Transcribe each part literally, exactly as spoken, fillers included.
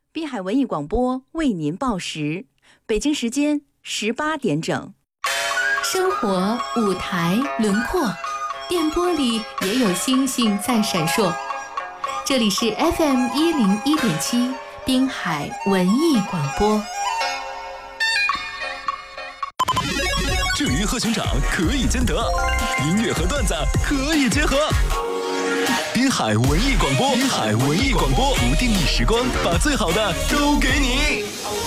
滨海文艺广播为您报时，北京时间十八点整。 生活舞台轮廓，电波里也有星星在闪烁。这里是 F M 一零一点七滨海文艺广播。 至于和熊掌可以兼得，音乐和段子可以结合。滨海文艺广播，滨海文艺广播，不定义时光，把最好的都给你。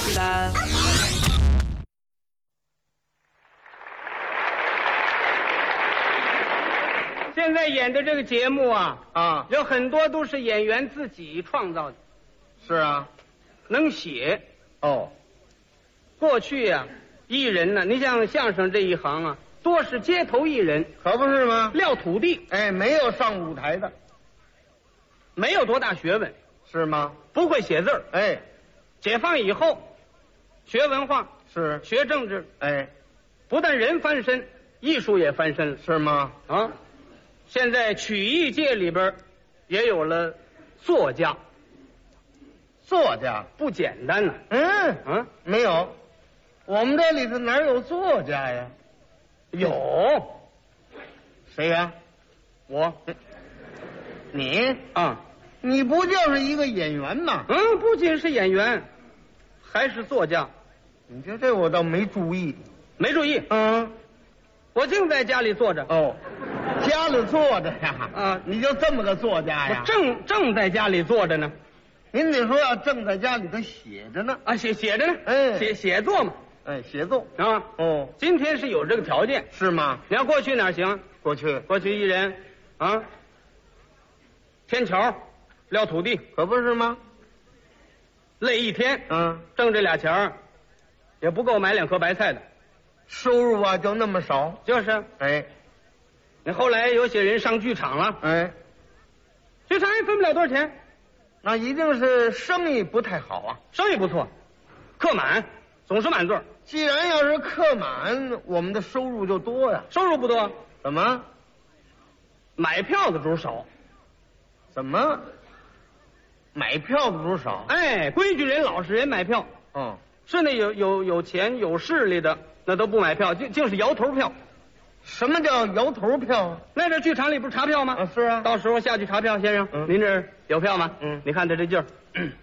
现在演的这个节目啊， 啊， 有很多都是演员自己创造的。 是啊， 能写。 哦， 过去啊，艺人呢，你像相声这一行啊，多是街头艺人， 可不是吗？ 撂土地， 哎，没有上舞台的， 没有多大学问， 是吗？ 不会写字儿。 哎， 解放以后，学文化， 是， 学政治， 哎， 不但人翻身，艺术也翻身了， 是吗？ 啊，现在曲艺界里边也有了作家， 作家不简单呢。 嗯啊， 没有，我们这里头哪有作家呀？ 有， 谁呀？ 我你啊， 你不就是一个演员吗？ 嗯，不仅是演员，还是作家。 你这这我倒没注意。 没注意， 嗯， 我净在家里坐着。 哦，家里坐着呀？ 啊你就这么个作家呀？ 我正正在家里坐着呢。 您得说要正在家里头写着呢。 啊，写写着呢， 哎写写作嘛， 哎，写作。 啊， 哦， 今天是有这个条件。 是吗？ 你要过去哪行？ 过去过去艺人，啊，天桥，撂土地， 可不是吗？ 累一天， 嗯， 挣这俩钱儿，也不够买两颗白菜的。 收入啊就那么少。 就是， 哎你后来有些人上剧场了， 哎， 剧场也分不了多少钱， 那一定是生意不太好啊。 生意不错，客满，总是满座， 既然要是客满，我们的收入就多呀。 收入不多， 怎么？ 买票的主少。 怎么？买票的主少？ 哎，规矩人、老实人买票， 哦， 是那有有有钱有势力的，那都不买票，就就是摇头票。 什么叫摇头票啊？ 那这剧场里不是查票吗？ 啊，是啊。 到时候下去查票，先生， 嗯您这儿有票吗？ 嗯你看他这劲儿，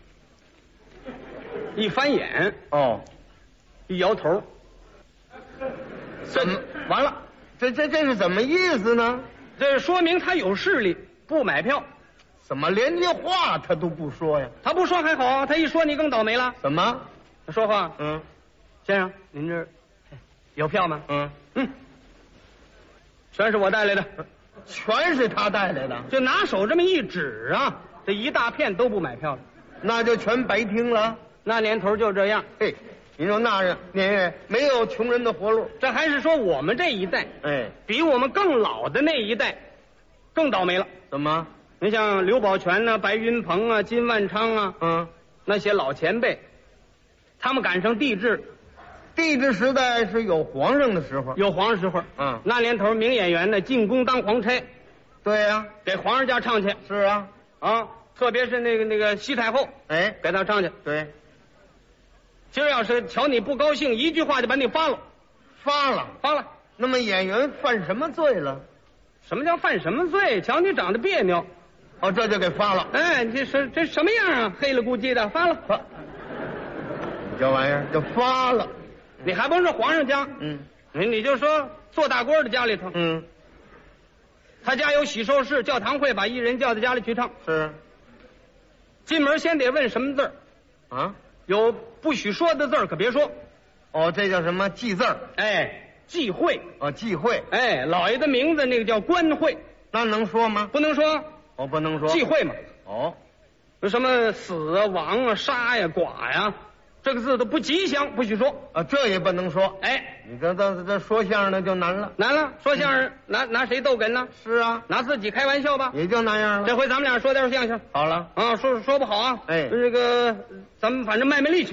一翻眼， 哦， 一摇头， 怎么完了？这这这是怎么意思呢？ 这说明他有势力，不买票。 怎么连句话他都不说呀？ 他不说还好啊，他一说你更倒霉了。 怎么？ 他说话， 嗯先生，您这儿有票吗？ 嗯， 嗯，全是我带来的， 全是他带来的， 就拿手这么一指啊，这一大片都不买票了。 那就全白听了。 那年头就这样。 嘿，您说那人年月没有穷人的活路。 这还是说我们这一代， 哎， 比我们更老的那一代更倒霉了。 怎么？ 你像刘宝全呐、白云鹏啊、金万昌啊， 嗯， 那些老前辈，他们赶上帝制， 帝制时代是有皇上的时候。 有皇上时候， 嗯， 那年头名演员呢进宫当皇差， 对呀、 给皇上家唱去是啊。 啊，特别是那个那个西太后， 哎， 给他唱去。 对， 今儿要是瞧你不高兴，一句话就把你发了， 发了。 发了。 那么演员犯什么罪了？ 什么叫犯什么罪？瞧你长得别扭， 哦，这就给发了。 哎，这是这什么样啊？黑了咕叽的，发了。 发，这玩意儿就发了。 你还甭说皇上家， 嗯你你就说做大官的家里头， 嗯， 他家有喜寿事、教堂会，把艺人叫到家里去唱。 是进门先得问什么字儿， 啊。 有不许说的字儿可别说。 哦，这叫什么忌字儿？ 哎，忌讳。 哦，忌讳。 哎，老爷的名字那个叫官讳， 那能说吗？ 不能说哦，不能说。 忌讳嘛。 哦， 有什么死啊、亡啊、杀呀、剐呀，这个字都不吉祥，不许说。 啊，这也不能说。 哎， 你这这这说相声的就难了。 难了，说相声、拿拿谁逗哏呢？ 是啊， 拿自己开玩笑吧。 也就那样了。 这回咱们俩说点相声好了。 啊，说说不好啊。 哎这个咱们反正卖卖力气。